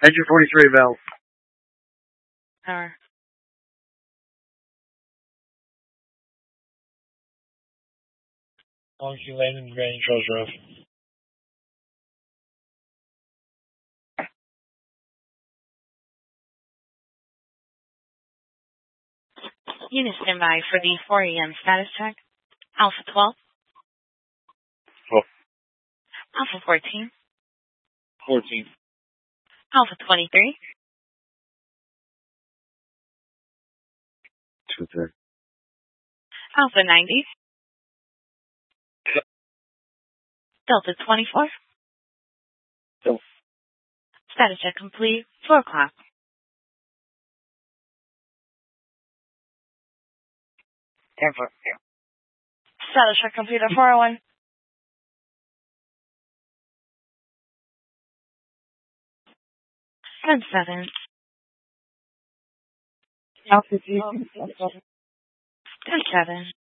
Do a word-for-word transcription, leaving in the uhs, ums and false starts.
Engine forty-three, Val. Power. Long as you land in Granny Trails Road. Unit standby for the four a.m. status check. Alpha twelve. twelve. Alpha fourteen. fourteen. Alpha twenty-three. two thirty. Alpha ninety. Delta twenty-four. Delta. Status check complete. four o'clock. Cancel. Status check complete at four oh one. ten seven. Alpha ten seven.